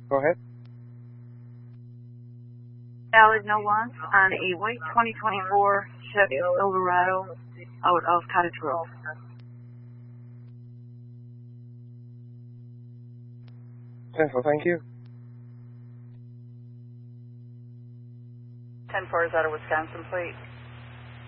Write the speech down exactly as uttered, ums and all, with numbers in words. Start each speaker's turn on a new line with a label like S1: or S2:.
S1: Go ahead.
S2: Valid no one on a white twenty twenty-four Chevy Silverado out of Cottage Grove.
S1: Central, thank you.
S3: ten four is out of Wisconsin, please.